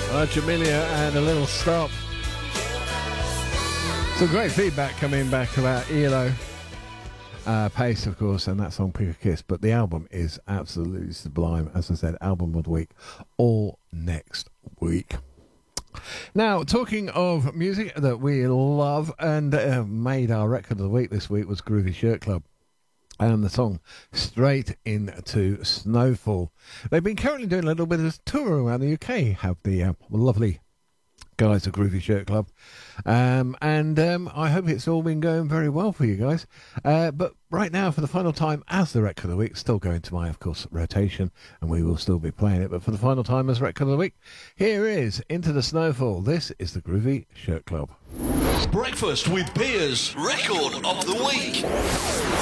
Jamelia and A Little Stop. Some great feedback coming back about ELO. Pace, of course, and that song Pick a Kiss, but the album is absolutely sublime. As I said, album of the week, all next week. Now, talking of music that we love and made our record of the week this week was Groovy Shirt Club and the song Straight Into Snowfall. They've been currently doing a little bit of a tour around the UK, have the lovely guys at Groovy Shirt Club. I hope it's all been going very well for you guys. But right now, for the final time as the record of the week, still going to my, of course, rotation, and we will still be playing it. But for the final time as record of the week, here is Into the Snowfall. This is the Groovy Shirt Club. Breakfast with Piers, record of the week.